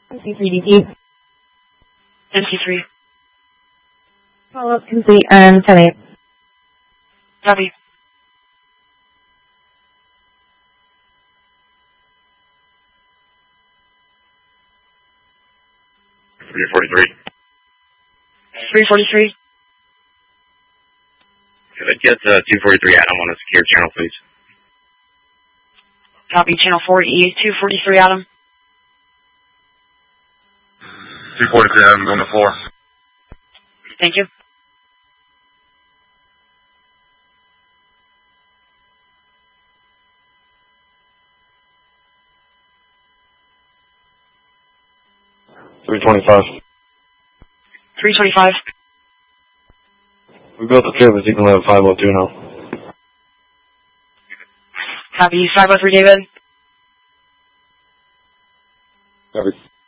MC3DT. MC3. Follow-up complete and 10-8. Copy. .343. 343. Could I get 243 Adam on a secure channel, please? Copy. Channel 4E. 243 Adam. 243 Adam on the floor. Thank you. .325. 325. We built the trip as you can live 502 now. Copy. 503 David. Copy.